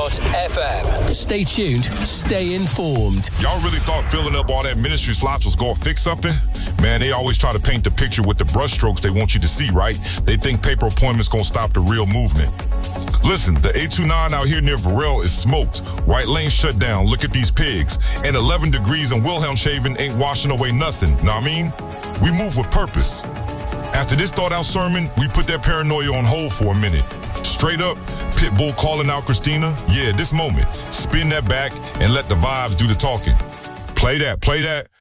Anchor.fm. Stay tuned, stay informed. Y'all really thought filling up all that ministry slots was going to fix something? Man, they always try to paint the picture with the brushstrokes they want you to see, right? They think paper appointments going to stop the real movement. Listen, the 829 out here near Varel is smoked. White lane shut down. Look at these pigs. And 11 degrees in Wilhelmshaven ain't washing away nothing. Know what I mean? We move with purpose. After this thought-out sermon, we put that paranoia on hold for a minute. Straight up, Pitbull calling out Christina. Yeah, this moment. Spin that back and let the vibes do the talking. Play that, play that.